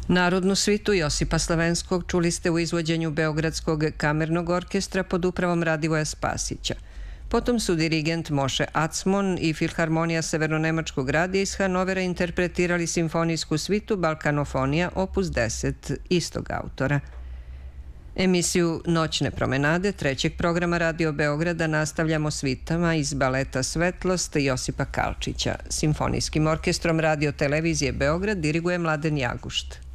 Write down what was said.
Narodnu svitu Josipa Slavenskog čuli ste u izvođenju Beogradskog kamernog orkestra pod upravom Radivoja Spasića. Potom su dirigent Moše Acmon i Filharmonija Severno-nemačkog radija iz Hanovera interpretirali simfonijsku svitu Balkanofonija opus 10 istog autora. Emisiju Noćne promenade trećeg programa Radio Beograda nastavljamo svitama iz baleta Svetlost Josipa Kalčića. Simfonijskim orkestrom Radio Televizije Beograd diriguje Mladen Jagušt.